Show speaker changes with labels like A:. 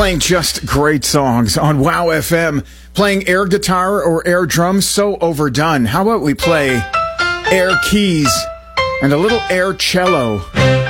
A: Playing just great songs on Wow FM. Playing air guitar or air drums, so overdone. How about we play air keys and a little air cello?